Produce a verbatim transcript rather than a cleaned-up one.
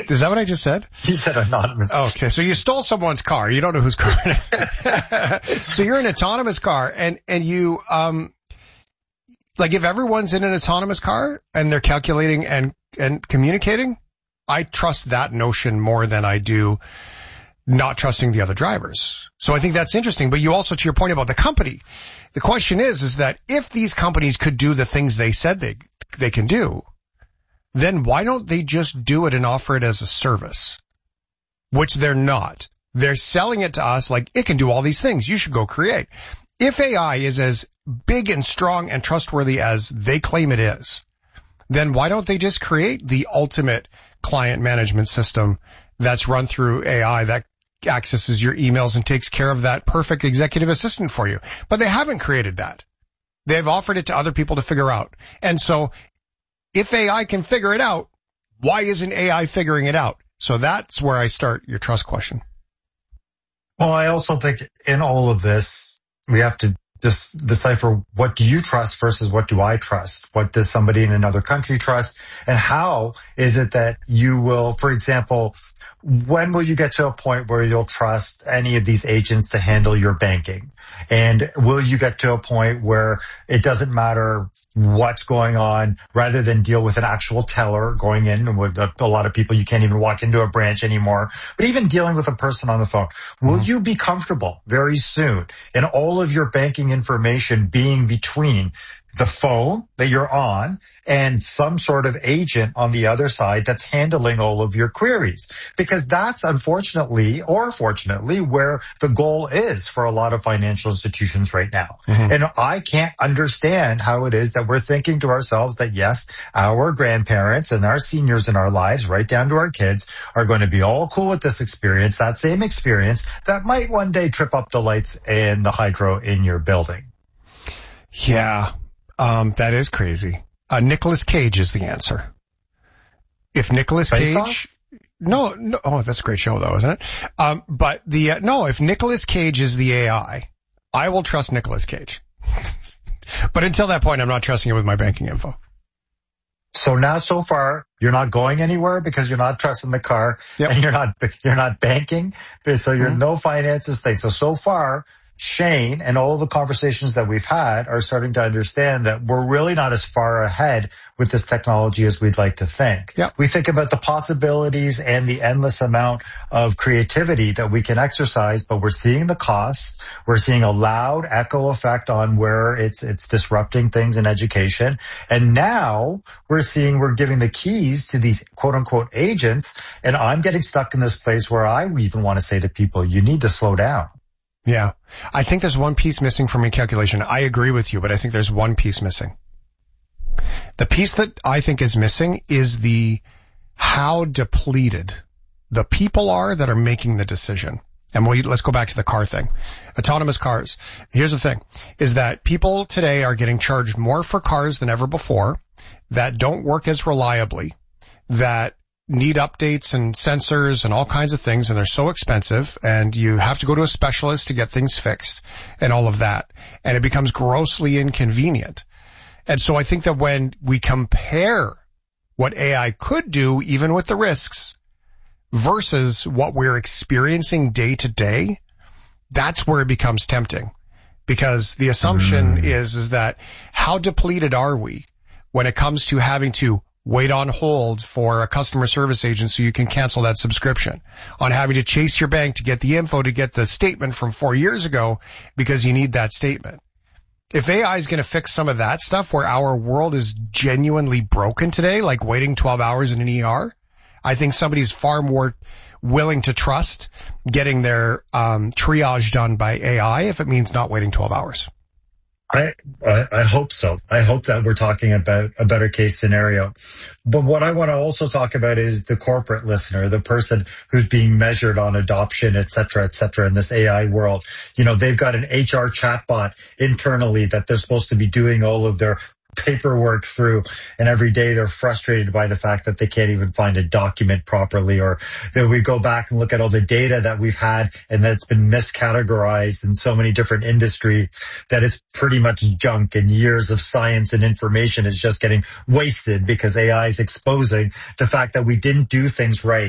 Is that what I just said? You said anonymous. Oh, okay, so you stole someone's car. You don't know whose car it is. So you're an autonomous car, and, and you, um, like if everyone's in an autonomous car and they're calculating and, and communicating, I trust that notion more than I do not trusting the other drivers. So I think that's interesting. But you also, to your point about the company, the question is, is that if these companies could do the things they said they, they can do, then why don't they just do it and offer it as a service? Which they're not. They're selling it to us like it can do all these things. You should go create. If A I is as big and strong and trustworthy as they claim it is, then why don't they just create the ultimate client management system that's run through A I that accesses your emails and takes care of that perfect executive assistant for you? But they haven't created that. They've offered it to other people to figure out. And so if A I can figure it out, why isn't A I figuring it out? So that's where I start your trust question. Well, I also think in all of this, we have to just decipher what do you trust versus what do I trust? What does somebody in another country trust? And how is it that you will, for example, when will you get to a point where you'll trust any of these agents to handle your banking? And will you get to a point where it doesn't matter what's going on, rather than deal with an actual teller going in with a, a lot of people, you can't even walk into a branch anymore, but even dealing with a person on the phone? Will mm-hmm. you be comfortable very soon in all of your banking information being between the phone that you're on and some sort of agent on the other side that's handling all of your queries? Because that's unfortunately or fortunately where the goal is for a lot of financial institutions right now. Mm-hmm. And I can't understand how it is that we're thinking to ourselves that yes, our grandparents and our seniors in our lives, right down to our kids, are going to be all cool with this experience, that same experience that might one day trip up the lights and the hydro in your building. Yeah. Um, that is crazy. Uh, Nicolas Cage is the answer. If Nicolas Cage, no, no, oh, that's a great show though, isn't it? Um, but the, uh, no, if Nicolas Cage is the A I, I will trust Nicolas Cage. But until that point, I'm not trusting it with my banking info. So now, so far, you're not going anywhere because you're not trusting the car, yep. and you're not, you're not banking. So you're mm-hmm. no finances thing. So, so far, Shane and all the conversations that we've had are starting to understand that we're really not as far ahead with this technology as we'd like to think. Yep. We think about the possibilities and the endless amount of creativity that we can exercise, but we're seeing the costs. We're seeing a loud echo effect on where it's it's disrupting things in education. And now we're seeing we're giving the keys to these quote unquote agents. And I'm getting stuck in this place where I even want to say to people, you need to slow down. Yeah. I think there's one piece missing from your calculation. I agree with you, but I think there's one piece missing. The piece that I think is missing is the how depleted the people are that are making the decision. And we'll, let's go back to the car thing. Autonomous cars. Here's the thing, is that people today are getting charged more for cars than ever before, that don't work as reliably, that need updates and sensors and all kinds of things, and they're so expensive, and you have to go to a specialist to get things fixed and all of that. And it becomes grossly inconvenient. And so I think that when we compare what A I could do, even with the risks, versus what we're experiencing day to day, that's where it becomes tempting. Because the assumption mm. is, is that how depleted are we when it comes to having to wait on hold for a customer service agent so you can cancel that subscription, on having to chase your bank to get the info to get the statement from four years ago because you need that statement. If A I is going to fix some of that stuff where our world is genuinely broken today, like waiting twelve hours in an E R, I think somebody's far more willing to trust getting their um, triage done by A I if it means not waiting twelve hours. I, I hope so. I hope that we're talking about a better case scenario. But what I want to also talk about is the corporate listener, the person who's being measured on adoption, et cetera, et cetera, in this A I world. You know, they've got an H R chatbot internally that they're supposed to be doing all of their paperwork through, and every day they're frustrated by the fact that they can't even find a document properly, or that we go back and look at all the data that we've had and that's been miscategorized in so many different industries that it's pretty much junk, and years of science and information is just getting wasted because A I is exposing the fact that we didn't do things right